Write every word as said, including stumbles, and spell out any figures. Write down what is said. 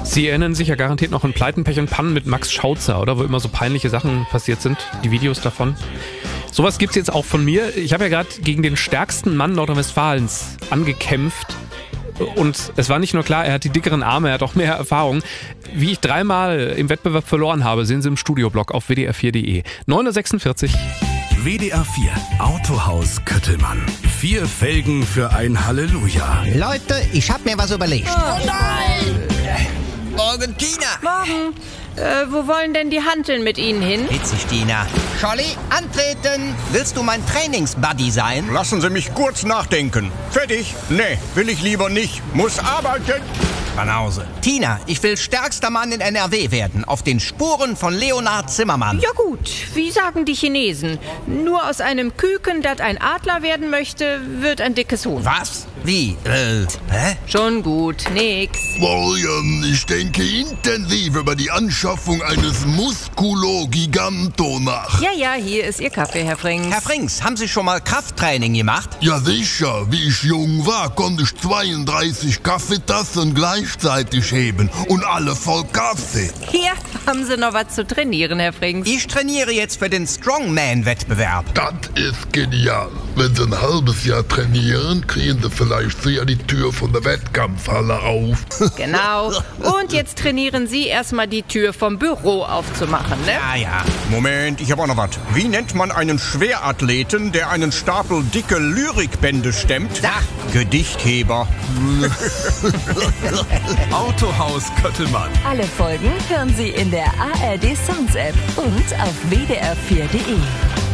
Sie erinnern sich ja garantiert noch an Pleiten, Pech und Pannen mit Max Schautzer, oder? Wo immer so peinliche Sachen passiert sind, die Videos davon. Sowas gibt's jetzt auch von mir. Ich habe ja gerade gegen den stärksten Mann Nordrhein-Westfalens angekämpft. Und es war nicht nur klar, er hat die dickeren Arme, er hat auch mehr Erfahrung. Wie ich dreimal im Wettbewerb verloren habe, sehen Sie im Studioblog auf w d r vier punkt de. neun Uhr sechsundvierzig. W D R vier Autohaus Köttelmann. Vier Felgen für ein Halleluja. Leute, ich hab mir was überlegt. Oh nein! Morgen, Tina! Morgen. Äh, wo wollen denn die Hanteln mit Ihnen hin? Witzig, Tina. Scholli, antreten. Willst du mein Trainingsbuddy sein? Lassen Sie mich kurz nachdenken. Fertig? Nee, will ich lieber nicht. Muss arbeiten. Banause. Tina, ich will stärkster Mann in N R W werden. Auf den Spuren von Leonhard Zimmermann. Ja gut, wie sagen die Chinesen? Nur aus einem Küken, das ein Adler werden möchte, wird ein dickes Huhn. Was? Wie? Äh, hä? Schon gut, nix. Morgen, ich denke intensiv über die Anschaffung eines Musculo Giganto nach. Ja, ja, hier ist Ihr Kaffee, Herr Frings. Herr Frings, haben Sie schon mal Krafttraining gemacht? Ja sicher, wie ich jung war, konnte ich zweiunddreißig Kaffeetassen gleichzeitig heben und alle voll Kaffee. Hier haben Sie noch was zu trainieren, Herr Frings. Ich trainiere jetzt für den Strongman-Wettbewerb. Das ist genial. Wenn Sie ein halbes Jahr trainieren, kriegen Sie vielleicht so ja die Tür von der Wettkampfhalle auf. Genau. Und jetzt trainieren Sie erstmal die Tür vom Büro aufzumachen, ne? Ja, ja. Moment, ich habe auch noch was. Wie nennt man einen Schwerathleten, der einen Stapel dicke Lyrikbände stemmt? Sag. Gedichtheber. Autohaus Köttelmann. Alle Folgen hören Sie in der A R D Sounds App und auf w d r vier punkt de.